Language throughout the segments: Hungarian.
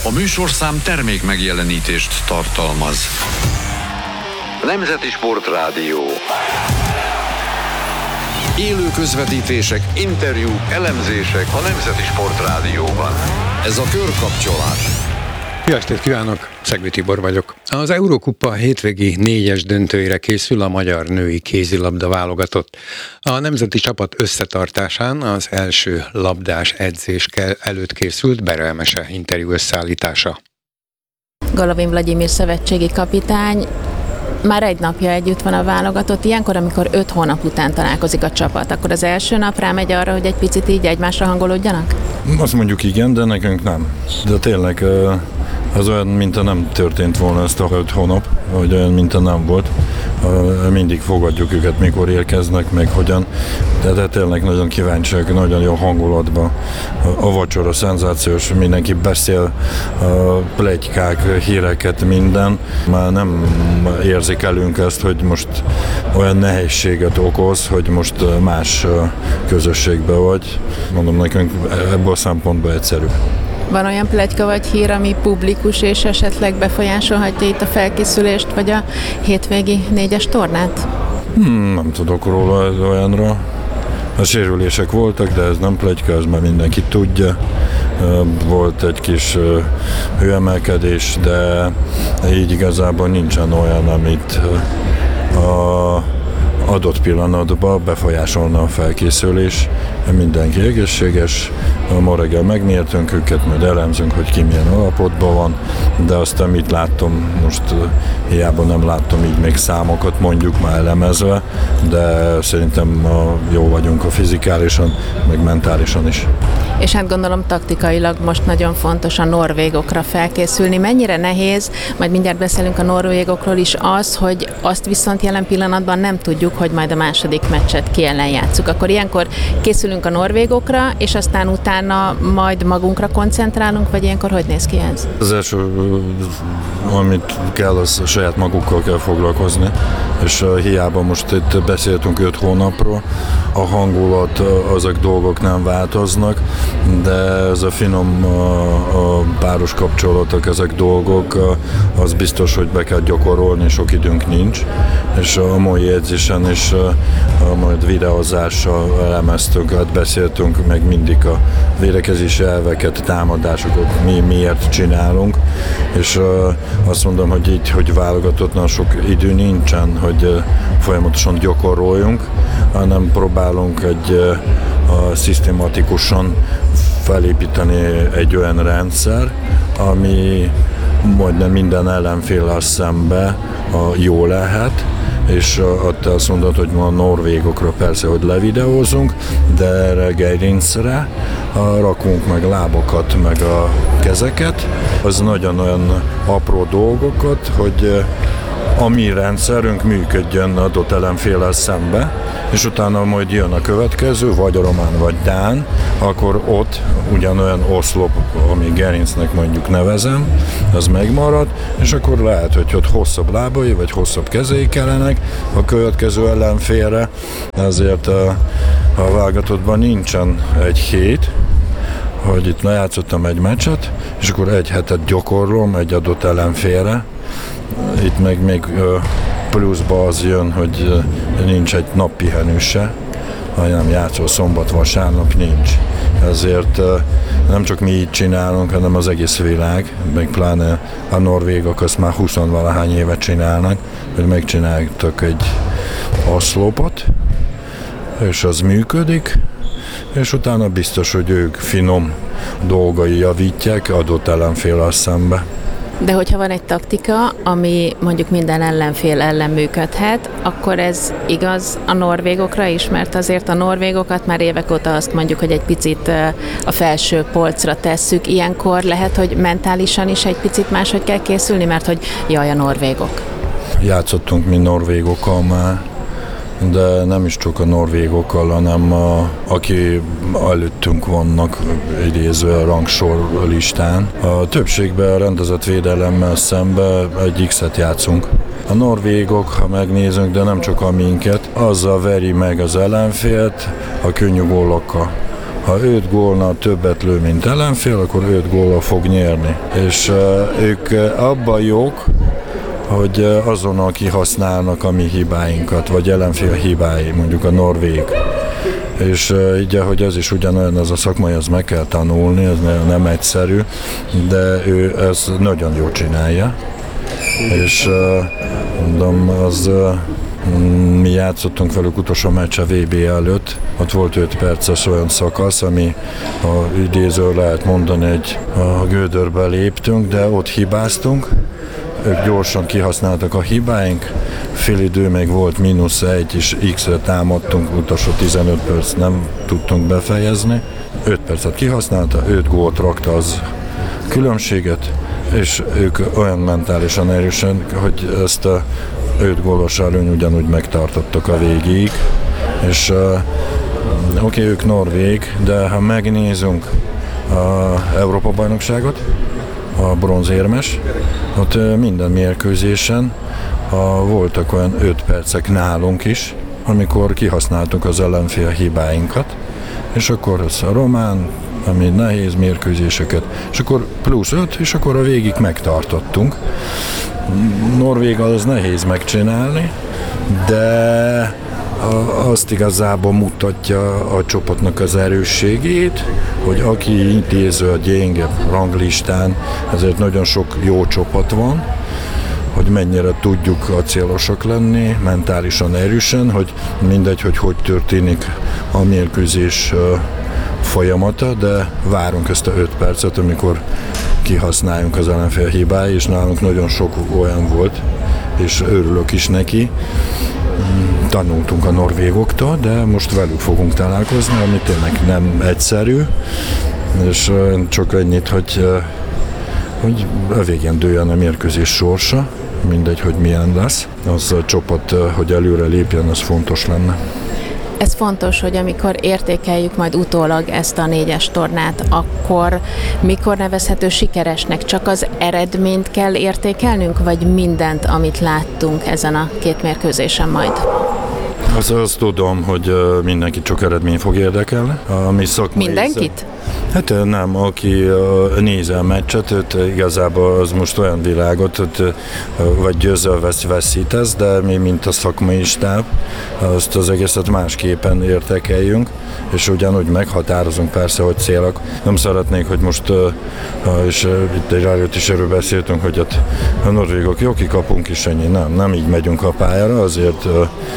A műsorszám termék megjelenítést tartalmaz. Nemzeti Sportrádió. Élő közvetítések, interjúk, elemzések a Nemzeti Sportrádióban. Ez a körkapcsolás. Jó estét kívánok, Szegvi Tibor vagyok. Az Eurókupa hétvégi 4-es döntőire készül a magyar női kézilabda válogatott. A nemzeti csapat összetartásán az első labdás edzés előtt készült Bere Emese interjú összeállítása. Golovin Vladimir szövetségi kapitány már egy napja együtt van a válogatott. Ilyenkor, amikor 5 hónap után találkozik a csapat, akkor az első nap rámegy arra, hogy egy picit így egymásra hangolódjanak? Azt mondjuk igen, de nekünk nem. De tényleg az olyan, mintha nem történt volna ezt a 5 hónap, vagy olyan, mintha nem volt. Mindig fogadjuk őket, mikor érkeznek, meg hogyan. De tényleg nagyon kíváncsiak, nagyon jó hangulatban. A vacsora szenzációs, mindenki beszél, pletykák, híreket, minden. Már nem érzékelünk ezt, hogy most olyan nehézséget okoz, hogy most más közösségben vagy. Mondom, nekünk ebből a szempontból egyszerű. Van olyan pletyka vagy hír, ami publikus és esetleg befolyásolhatja itt a felkészülést, vagy a hétvégi 4-es tornát? Nem tudok róla olyanra. A sérülések voltak, de ez nem pletyka, ez már mindenki tudja. Volt egy kis hőemelkedés, de így igazából nincsen olyan, amit adott pillanatban befolyásolna a felkészülés. Mindenki egészséges, ma reggel megmértünk őket, majd elemzünk, hogy ki milyen állapotban van, de azt, amit láttam, most hiába nem láttam így még számokat mondjuk már elemezve, de szerintem jó vagyunk a fizikálisan, meg mentálisan is. És hát gondolom taktikailag most nagyon fontos a norvégokra felkészülni. Mennyire nehéz, majd mindjárt beszélünk a norvégokról is az, hogy azt viszont jelen pillanatban nem tudjuk, hogy majd a második meccset ki ellen játsszuk. Akkor ilyenkor készülünk a norvégokra, és aztán utána majd magunkra koncentrálunk, vagy ilyenkor hogy néz ki ez? Az első, amit kell, az saját magukkal kell foglalkozni, és hiába most itt beszéltünk 5 hónapról, a hangulat, azok dolgok nem változnak, de ez a finom a páros kapcsolatok, ezek dolgok, az biztos, hogy be kell gyakorolni, sok időnk nincs, és a mai edzésen is majd videózással elemeztünk, beszéltünk meg mindig a védekezési elveket, támadásokat, miért csinálunk, és azt mondom, hogy így, hogy válogatottnál sok idő nincsen, hogy folyamatosan gyakoroljunk, hanem próbálunk egy szisztematikusan felépíteni egy olyan rendszer, ami majdnem minden ellenféllel szembe jó lehet, és ott azt mondod, hogy ma a norvégokra persze, hogy levideózunk, de erre gerincre rakunk meg lábakat, meg a kezeket. Az nagyon olyan apró dolgokat, hogy a mi rendszerünk működjön adott ellenféllel szembe, és utána majd jön a következő, vagy a román, vagy dán, akkor ott ugyanolyan oszlop, ami gerincnek mondjuk nevezem, az megmarad, és akkor lehet, hogy ott hosszabb lábai, vagy hosszabb kezei kellenek a következő ellenfélre, ezért a válogatottban nincsen egy hét, hogy itt lejátszottam egy meccset, és akkor egy hetet gyakorlom egy adott ellenfélre. Itt meg még pluszba az jön, hogy nincs egy nap pihenőse, ha nem játszol szombat, vasárnap nincs. Ezért nem csak mi így csinálunk, hanem az egész világ, meg pláne a norvégok azt már 20-valahány évet csinálnak, hogy megcsináltak egy oszlopot, és az működik, és utána biztos, hogy ők finom dolgai javítják adott ellenféllel szembe. De hogyha van egy taktika, ami mondjuk minden ellenfél ellen működhet, akkor ez igaz a norvégokra is, mert azért a norvégokat már évek óta azt mondjuk, hogy egy picit a felső polcra tesszük. Ilyenkor lehet, hogy mentálisan is egy picit máshogy kell készülni, mert hogy jaj, a norvégok. Játszottunk mi norvégokkal már, de nem is csak a norvégokkal, hanem aki előttünk vannak idéző a rangsor listán. A többségben a rendezett védelemmel szemben egy X-et játszunk. A norvégok, ha megnézünk, de nem csak a minket, azzal veri meg az ellenfélt a könnyű gólokkal. ha 5 gólnál többet lő, mint ellenfél, akkor 5 góllal fog nyerni. És ők abban jók, hogy azonnal kihasználnak a mi hibáinkat, vagy ellenfél hibái, mondjuk a norvég. És így, hogy ez is ugyanolyan, ez a szakmai, ez meg kell tanulni, ez nem egyszerű, de ő ezt nagyon jól csinálja. És mondom, mi játszottunk velük utolsó meccs a VB előtt, ott volt 5 perces olyan szakasz, ami a idéző lehet mondani, egy a gödörbe léptünk, de ott hibáztunk. Ők gyorsan kihasználtak a hibáink, fél idő még volt -1, és X-re támadtunk, utolsó 15 perc nem tudtunk befejezni. 5 percet kihasználta, 5 gólt rakta az különbséget, és ők olyan mentálisan erősen, hogy ezt a 5 gólos előny ugyanúgy megtartottak a végéig. És oké, ők norvég, de ha megnézünk az Európa-bajnokságot, a bronzérmes, ott minden mérkőzésen voltak olyan 5 percek nálunk is, amikor kihasználtuk az ellenfél hibáinkat, és akkor ez a román, ami nehéz mérkőzéseket, és akkor plusz 5, és akkor a végig megtartottunk. Norvégal az nehéz megcsinálni, de azt igazából mutatja a csapatnak az erősségét, hogy aki intéző a gyengebb ranglistán, ezért nagyon sok jó csapat van, hogy mennyire tudjuk a célosak lenni, mentálisan erősen, hogy mindegy, hogy történik a mérkőzés folyamata, de várunk ezt a 5 percet, amikor kihasználjunk az ellenfél hibái, és nálunk nagyon sok olyan volt, és örülök is neki. Tanultunk a norvégoktól, de most velük fogunk találkozni, ami tényleg nem egyszerű, és csak ennyit, hogy a végén dőljön a mérkőzés sorsa, mindegy, hogy milyen lesz. Az a csapat, hogy előre lépjen, az fontos lenne. Ez fontos, hogy amikor értékeljük majd utólag ezt a 4-es tornát, akkor mikor nevezhető sikeresnek? Csak az eredményt kell értékelnünk, vagy mindent, amit láttunk ezen a 2 mérkőzésen majd? Azt tudom, hogy mindenki csak eredmény fog érdekelni. Mindenkit? Hát nem, aki nézi a meccset, igazából az most olyan világot, hogy vagy győzöl veszítesz, de mi, mint a szakmai stáb, azt az egészet másképpen értékeljünk, és ugyanúgy meghatározunk persze, hogy célok. Nem szeretnék, hogy most, és itt egy rájött is erről beszéltünk, hogy a norvégok jó, kikapunk is ennyi. Nem így megyünk a pályára, azért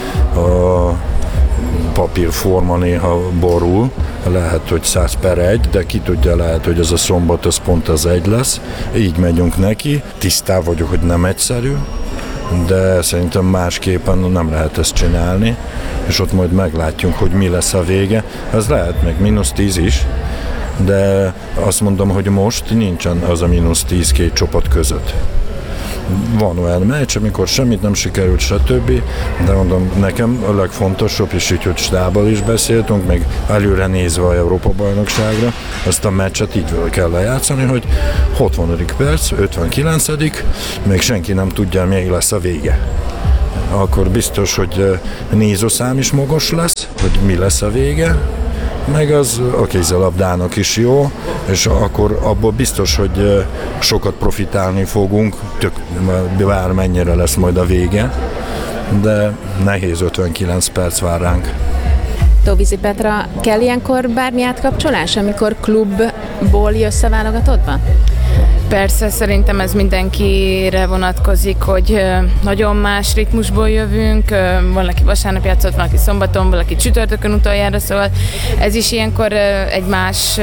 a papírforma néha borul, lehet, hogy 100/1, de ki tudja, lehet, hogy ez a szombat az pont az 1 lesz. Így megyünk neki, tisztán vagyok, hogy nem egyszerű, de szerintem másképpen nem lehet ezt csinálni, és ott majd meglátjuk, hogy mi lesz a vége. Ez lehet meg -10 is, de azt mondom, hogy most nincsen az a -10 két csapat között. Van olyan meccs, amikor semmit nem sikerült, stb. De mondom, nekem a legfontosabb, és így, hogy stábbal is beszéltünk, meg előre nézve a Európa-bajnokságra, azt a meccset így kell lejátszani, hogy 60. perc, 59. még senki nem tudja, mi lesz a vége. Akkor biztos, hogy nézőszám is magas lesz, hogy mi lesz a vége, meg az a kézilabdának is jó, és akkor abból biztos, hogy sokat profitálni fogunk, bármennyire lesz majd a vége, de nehéz 59 perc vár ránk. Tóvízi Petra, kell ilyenkor bármi átkapcsolás, amikor klubból jössz a válogatottba? Persze, szerintem ez mindenkire vonatkozik, hogy nagyon más ritmusból jövünk, valaki vasárnap játszott, valaki szombaton, valaki csütörtökön utoljára, szóval ez is ilyenkor egy más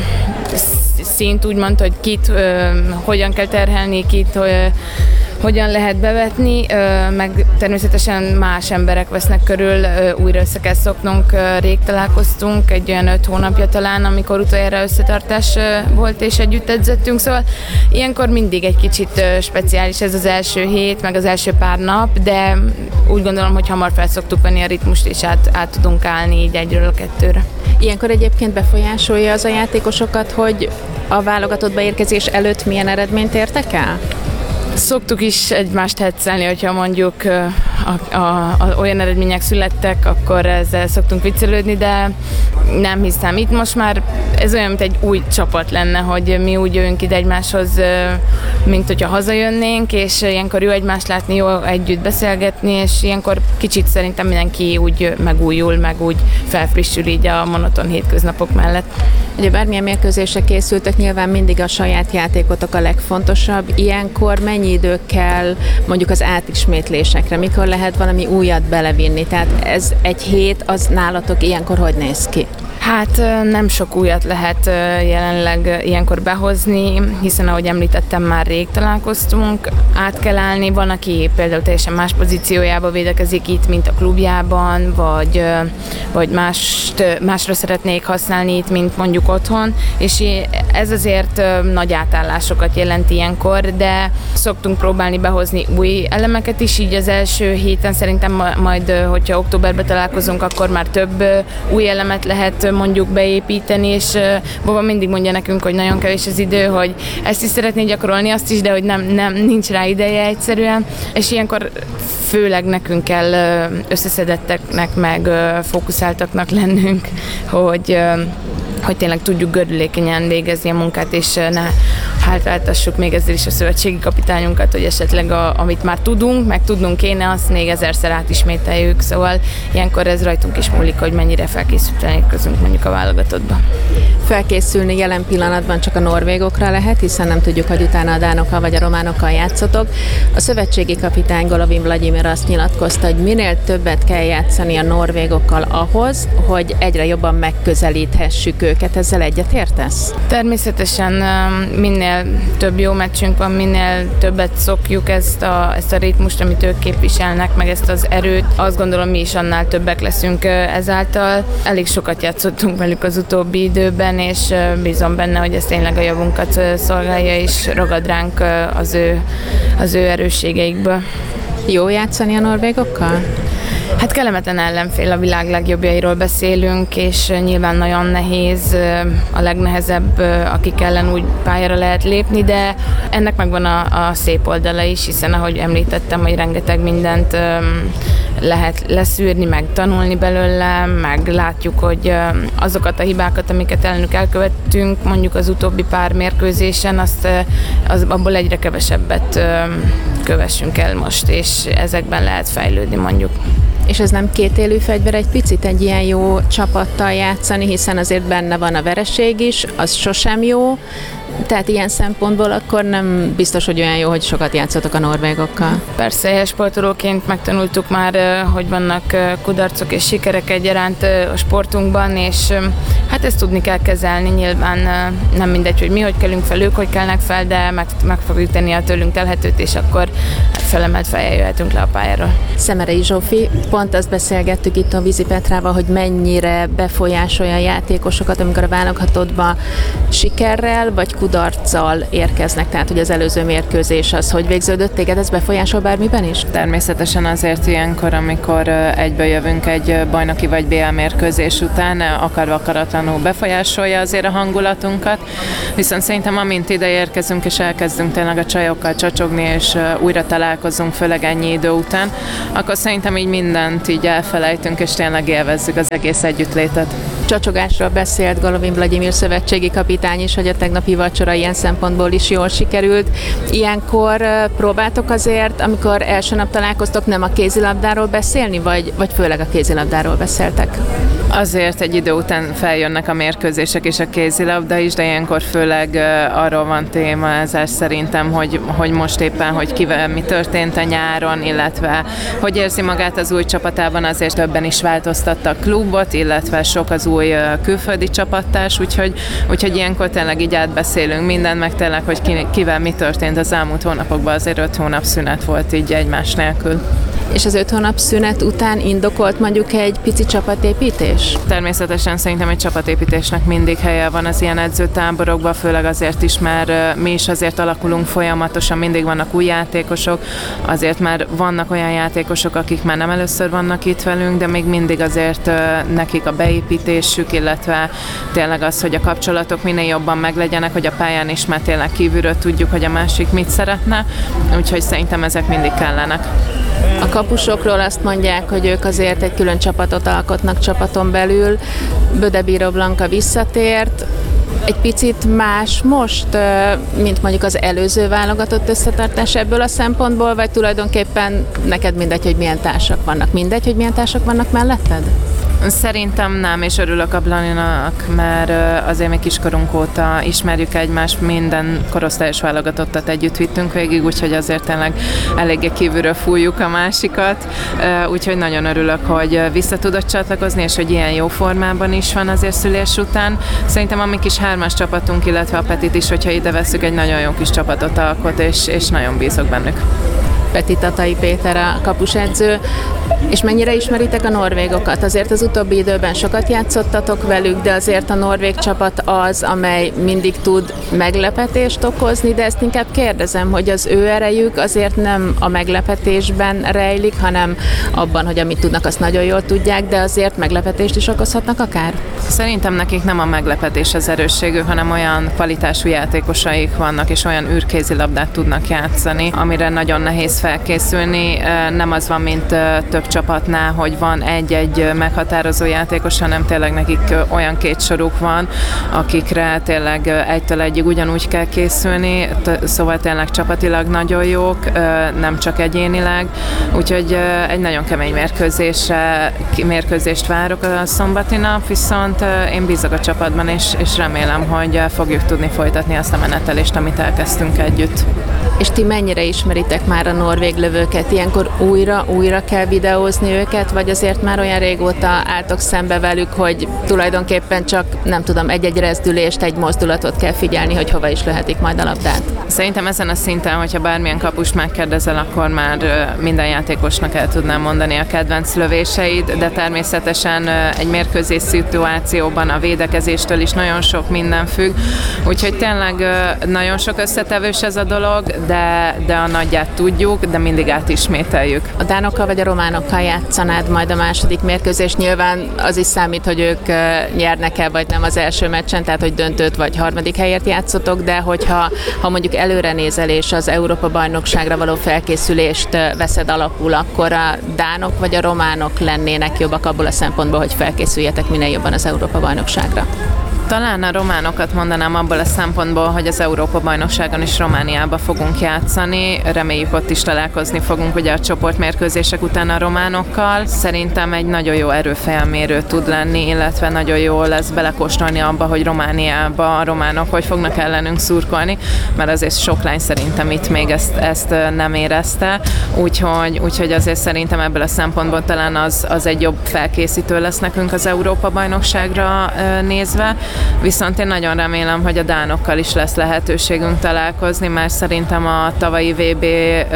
szint, úgymond, hogy kit hogyan kell terhelni, kit hogyan lehet bevetni, meg természetesen más emberek vesznek körül, újra össze kell szoknunk, rég találkoztunk, egy olyan 5 hónapja talán, amikor utoljára összetartás volt és együtt edzettünk, szóval ilyenkor mindig egy kicsit speciális ez az első hét, meg az első pár nap, de úgy gondolom, hogy hamar fel szoktuk venni a ritmust, és át tudunk állni így 1-ről 2-re. Ilyenkor egyébként befolyásolja az a játékosokat, hogy a válogatottba érkezés előtt milyen eredményt értek el? Szoktuk is egymást hetszelni, hogyha mondjuk olyan eredmények születtek, akkor ezzel szoktunk viccelődni, de nem hiszem. Itt most már ez olyan, mint egy új csapat lenne, hogy mi úgy jövünk ide egymáshoz, mint hogyha hazajönnénk, és ilyenkor jó egymást látni, jó együtt beszélgetni, és ilyenkor kicsit szerintem mindenki úgy megújul, meg úgy felfrissül így a monoton hétköznapok mellett. Ugye bármilyen mérkőzésre készültek, nyilván mindig a saját játékotok a legfontosabb. Ilyenkor mennyi idő kell mondjuk az átismétlésekre? Mikor lehet valami újat belevinni? Tehát ez egy hét, az nálatok ilyenkor hogy néz ki? Hát nem sok újat lehet jelenleg ilyenkor behozni, hiszen ahogy említettem, már rég találkoztunk, át kell állni, van, aki például teljesen más pozíciójába védekezik itt, mint a klubjában, vagy másra szeretnék használni itt, mint mondjuk otthon, és ez azért nagy átállásokat jelent ilyenkor, de szoktunk próbálni behozni új elemeket is, így az első héten szerintem majd, hogyha októberben találkozunk, akkor már több új elemet lehet mondjuk beépíteni, és Boba mindig mondja nekünk, hogy nagyon kevés az idő, hogy ezt is szeretné gyakorolni, azt is, de hogy nincs rá ideje egyszerűen, és ilyenkor főleg nekünk kell összeszedetteknek, meg fókuszáltaknak lennünk, hogy tényleg tudjuk gördülékenyen végezni a munkát, és ne hátráltassuk még ezzel is a szövetségi kapitányunkat, hogy esetleg amit már tudunk, meg tudnunk kéne, azt még ezerszer átismételjük, szóval ilyenkor ez rajtunk is múlik, hogy mennyire felkészülten érkezünk mondjuk a válogatottba. Felkészülni jelen pillanatban csak a norvégokra lehet, hiszen nem tudjuk, hogy utána a dánokkal vagy a románokkal játszotok. A szövetségi kapitány Golovin Vladimir azt nyilatkozta, hogy minél többet kell játszani a norvégokkal ahhoz, hogy egyre jobban megközelíthessük őket. Ezzel egyetértesz? Természetesen minél több jó meccsünk van, minél többet szokjuk ezt a ritmust, amit ők képviselnek, meg ezt az erőt. Azt gondolom, mi is annál többek leszünk ezáltal. Elég sokat játszottunk velük az utóbbi időben, és bízom benne, hogy ez tényleg a javunkat szolgálja, és ragad ránk az ő erősségeikből. Jó játszani a norvégokkal? Hát kellemetlen ellenfél, a világ legjobbjairól beszélünk, és nyilván nagyon nehéz, a legnehezebb, akik ellen úgy pályára lehet lépni, de ennek megvan a szép oldala is, hiszen ahogy említettem, hogy rengeteg mindent lehet leszűrni, meg tanulni belőle, meg látjuk, hogy azokat a hibákat, amiket ellenük elkövettünk, mondjuk az utóbbi pár mérkőzésen, abból egyre kevesebbet kövessünk el most, és ezekben lehet fejlődni mondjuk. És ez nem kétélű fegyver egy picit egy ilyen jó csapattal játszani, hiszen azért benne van a vereség is, az sosem jó, tehát ilyen szempontból akkor nem biztos, hogy olyan jó, hogy sokat játszotok a norvégokkal. Persze, sportolóként megtanultuk már, hogy vannak kudarcok és sikerek egyaránt a sportunkban, és hát ezt tudni kell kezelni. Nyilván nem mindegy, hogy mi hogy kelünk fel, ők hogy kelnek fel, de meg fogjuk tenni a tőlünk telhetőt, és akkor felemelt fejjel jöhetünk le a pályáról. Szemerei Zsófi, pont azt beszélgettük itt a Vizi Petrával, hogy mennyire befolyásolja a játékosokat, amikor a válogatottba sikerrel vagy kudarccal érkeznek, tehát hogy az előző mérkőzés az hogy végződött, téged ez befolyásol bármiben is? Természetesen azért ilyenkor, amikor egybe jövünk egy bajnoki vagy BL mérkőzés után, akarva akaratlanul befolyásolja azért a hangulatunkat, viszont szerintem amint ide érkezünk és elkezdünk tényleg a csajokkal csacsogni és újra találkozunk, főleg ennyi idő után, akkor szerintem így mindent így elfelejtünk és tényleg élvezzük az egész együttlétet. Csacsogásról beszélt Golovin Vladimir szövetségi kapitány is, hogy a tegnapi vacsora ilyen szempontból is jól sikerült. Ilyenkor próbáltok azért, amikor első nap találkoztok, nem a kézilabdáról beszélni, vagy főleg a kézilabdáról beszéltek? Azért egy idő után feljönnek a mérkőzések és a kézilabda is, de ilyenkor főleg arról van témázás szerintem, hogy most éppen, hogy kivel mi történt a nyáron, illetve hogy érzi magát az új csapatában, azért többen is változtatta a klubot, illetve sok az új külföldi csapattárs, úgyhogy ilyenkor tényleg így átbeszélünk mindent, meg tényleg, hogy kivel mi történt az elmúlt hónapokban, azért 5 hónap szünet volt így egymás nélkül. És az 5 hónap szünet után indokolt mondjuk egy pici csapatépítés? Természetesen szerintem egy csapatépítésnek mindig helye van az ilyen edzőtáborokban, főleg azért is, mert mi is azért alakulunk folyamatosan, mindig vannak új játékosok, azért már vannak olyan játékosok, akik már nem először vannak itt velünk, de még mindig azért nekik a beépítésük, illetve tényleg az, hogy a kapcsolatok minél jobban meglegyenek, hogy a pályán is már tényleg kívülről tudjuk, hogy a másik mit szeretne, úgyhogy szerintem ezek mindig kellenek. A kapusokról azt mondják, hogy ők azért egy külön csapatot alkotnak csapaton belül. Böde Bíró Blanka visszatért. Egy picit más most, mint mondjuk az előző válogatott összetartás ebből a szempontból, vagy tulajdonképpen neked mindegy, hogy milyen társak vannak? Mindegy, hogy milyen társak vannak melletted? Szerintem nem, és örülök a Blaninak, mert azért mi kiskorunk óta ismerjük egymást, minden korosztályos válogatottat együtt vittünk végig, úgyhogy azért tényleg eléggé kívülről fújjuk a másikat, úgyhogy nagyon örülök, hogy vissza tudott csatlakozni, és hogy ilyen jó formában is van azért szülés után. Szerintem a mi kis hármas csapatunk, illetve a Petit is, hogyha ide vesszük, egy nagyon jó kis csapatot alkot, és nagyon bízok bennük. Peti Tatai Péter a kapusedző, és mennyire ismeritek a norvégokat? Azért az utóbbi időben sokat játszottatok velük, de azért a norvég csapat az, amely mindig tud meglepetést okozni, de ezt inkább kérdezem, hogy az ő erejük azért nem a meglepetésben rejlik, hanem abban, hogy amit tudnak, azt nagyon jól tudják, de azért meglepetést is okozhatnak akár? Szerintem nekik nem a meglepetés az erősségük, hanem olyan kvalitású játékosaik vannak, és olyan űrkézilabdát tudnak játszani, amire nagyon nehéz felkészülni. Nem az van, mint több csapatnál, hogy van egy-egy meghatározó játékos, hanem tényleg nekik olyan két soruk van, akikre tényleg egytől egyig ugyanúgy kell készülni, szóval tényleg csapatilag nagyon jók, nem csak egyénileg, úgyhogy egy nagyon kemény mérkőzést várok a szombati nap, viszont én bízok a csapatban, és remélem, hogy fogjuk tudni folytatni azt a menetelést, amit elkezdtünk együtt. És ti mennyire ismeritek már a norvég lövőket? Ilyenkor újra kell videózni őket, vagy azért már olyan régóta álltok szembe velük, hogy tulajdonképpen csak, nem tudom, egy-egy rezdülést, egy mozdulatot kell figyelni, hogy hova is löhetik majd a labdát? Szerintem ezen a szinten, hogyha bármilyen kapust megkérdezel, akkor már minden játékosnak el tudnám mondani a kedvenc lövéseit, de természetesen egy mérkőzés szituációban a védekezéstől is nagyon sok minden függ, úgyhogy tényleg nagyon sok összetevős ez a dolog, de a nagyját tudjuk, de mindig átismételjük. A dánokkal vagy a románokkal játszanád majd a második mérkőzés? Nyilván az is számít, hogy ők nyernek-e vagy nem az első meccsen, tehát hogy döntőt vagy harmadik helyért játszotok, de hogyha mondjuk előre nézel és az Európa-bajnokságra való felkészülést veszed alapul, akkor a dánok vagy a románok lennének jobbak abból a szempontból, hogy felkészüljetek minél jobban az Európa-bajnokságra? Talán a románokat mondanám abból a szempontból, hogy az Európa-bajnokságon is Romániába fogunk játszani. Reméljük, ott is találkozni fogunk ugye a csoportmérkőzések után a románokkal. Szerintem egy nagyon jó erőfelmérő tud lenni, illetve nagyon jó lesz belekóstolni abba, hogy Romániába a románok hogy fognak ellenünk szurkolni, mert azért sok lány szerintem itt még ezt nem érezte. Úgyhogy azért szerintem ebből a szempontból talán az egy jobb felkészítő lesz nekünk az Európa-bajnokságra nézve. Viszont én nagyon remélem, hogy a dánokkal is lesz lehetőségünk találkozni, mert szerintem a tavalyi VB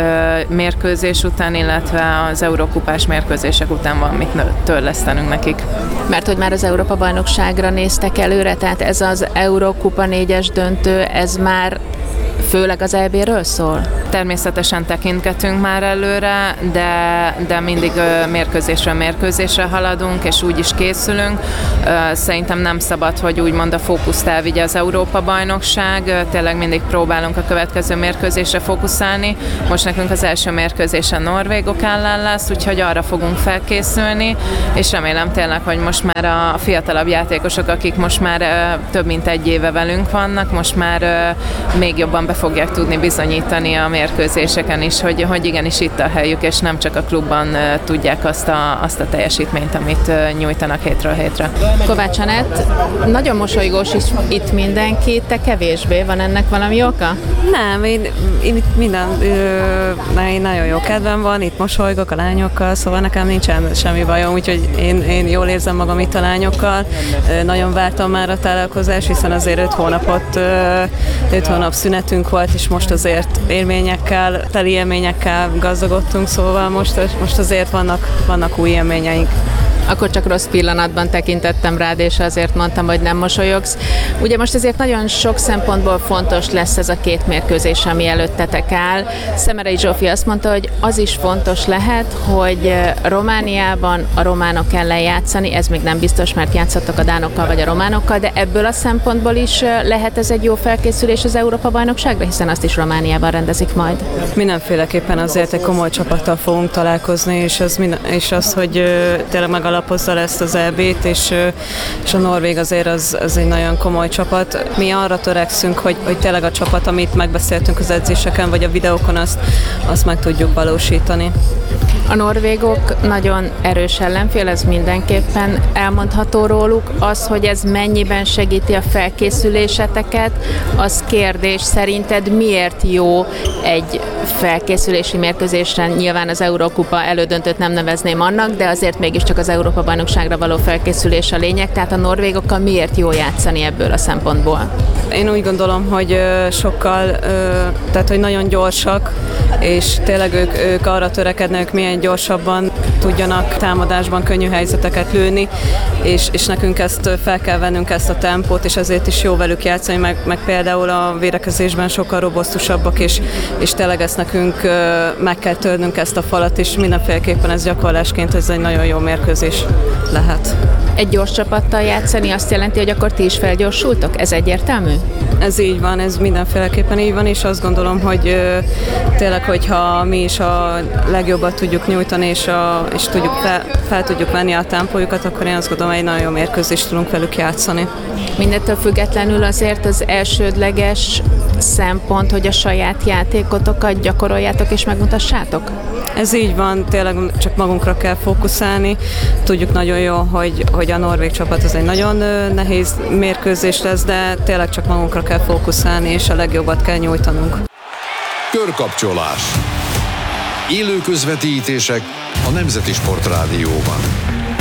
mérkőzés után, illetve az Eurókupás mérkőzések után van mit törlesztenünk nekik. Mert hogy már az Európa-bajnokságra néztek előre, tehát ez az Eurókupa 4-es döntő, ez már főleg az EB-ről szól? Természetesen tekintgetünk már előre, de mindig mérkőzésre haladunk, és úgy is készülünk. Szerintem nem szabad, hogy úgymond a fókuszt elvigye az Európa-bajnokság. Tényleg mindig próbálunk a következő mérkőzésre fókuszálni. Most nekünk az első mérkőzés a norvégok ellen lesz, úgyhogy arra fogunk felkészülni, és remélem tényleg, hogy most már a fiatalabb játékosok, akik most már több mint egy éve velünk vannak, most már még jobban be fogják tudni bizonyítani a mérkőzéseken is, hogy igenis itt a helyük, és nem csak a klubban tudják azt a teljesítményt, amit nyújtanak hétről hétre. Kovács Anett, nagyon mosolygós is itt mindenki, te kevésbé, van ennek valami oka? Nem, én nagyon jó kedvem van, itt mosolygok a lányokkal, szóval nekem nincsen semmi bajom, úgyhogy én jól érzem magam itt a lányokkal. Nagyon vártam már a találkozást, hiszen azért 5 hónap szünetünk volt, és most azért teli élményekkel gazdagodtunk, szóval most azért vannak új élményeink. Akkor csak rossz pillanatban tekintettem rád, és azért mondtam, hogy nem mosolyogsz. Ugye most ezért nagyon sok szempontból fontos lesz ez a két mérkőzés, ami előttetek áll. Szemerei Zsófi azt mondta, hogy az is fontos lehet, hogy Romániában a románok ellen játszani, ez még nem biztos, mert játszottak a dánokkal vagy a románokkal, de ebből a szempontból is lehet ez egy jó felkészülés az Európa-bajnokságra, hiszen azt is Romániában rendezik majd. Mindenféleképpen azért egy komoly csapattal fogunk találkozni, és az, hogy tényleg megalapozza ezt az EB-t, és a norvég azért az egy nagyon komoly csapat. Mi arra törekszünk, hogy tényleg a csapat, amit megbeszéltünk az edzéseken, vagy a videókon, azt meg tudjuk valósítani. A norvégok nagyon erős ellenfél, ez mindenképpen elmondható róluk. Az, hogy ez mennyiben segíti a felkészüléseteket, az kérdés. Szerinted miért jó egy felkészülési mérkőzésre? Nyilván az Eurókupa elődöntőt nem nevezném annak, de azért mégiscsak az Európa-bajnokságra való felkészülés a lényeg. Tehát a norvégokkal miért jó játszani ebből a szempontból? Én úgy gondolom, hogy sokkal, tehát hogy nagyon gyorsak, és tényleg ők arra törekednek, milyen gyorsabban tudjanak támadásban könnyű helyzeteket lőni, és nekünk fel kell vennünk ezt a tempót, és ezért is jó velük játszani, meg például a védekezésben sokkal robosztusabbak, és tényleg ezt nekünk meg kell törnünk ezt a falat, és mindenféleképpen ez gyakorlásként ez egy nagyon jó mérkőzés lehet. Egy gyors csapattal játszani azt jelenti, hogy akkor ti is felgyorsultok? Ez egyértelmű? Ez így van, ez mindenféleképpen így van, és azt gondolom, hogy tényleg, hogyha mi is a legjobbat tudjuk nyújtani, és tudjuk fel tudjuk venni a tempójukat, akkor én azt gondolom, hogy egy nagyon jó mérkőzést tudunk velük játszani. Mindettől függetlenül azért az elsődleges szempont, hogy a saját játékotokat gyakoroljátok és megmutassátok? Ez így van, tényleg csak magunkra kell fókuszálni. Tudjuk nagyon jó, hogy a norvég csapat az egy nagyon nehéz mérkőzés lesz, de tényleg csak magunkra kell fókuszálni, és a legjobbat kell nyújtanunk. Körkapcsolás. Élő közvetítések a Nemzeti Sportrádióban.